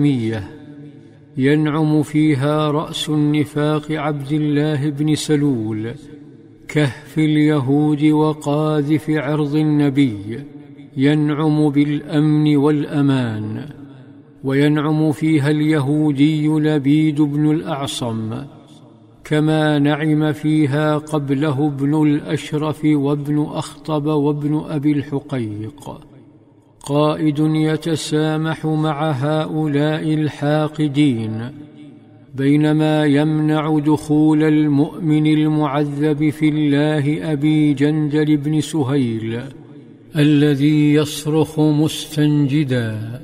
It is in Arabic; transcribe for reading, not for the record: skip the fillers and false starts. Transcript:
ينعم فيها رأس النفاق عبد الله بن سلول كهف اليهود وقاذف عرض النبي، ينعم بالأمن والأمان. وينعم فيها اليهودي لبيد بن الأعصم، كما نعم فيها قبله ابن الأشرف وابن أخطب وابن أبي الحقيق. قائد يتسامح مع هؤلاء الحاقدين، بينما يمنع دخول المؤمن المعذب في الله أبي جندل بن سهيل الذي يصرخ مستنجدا: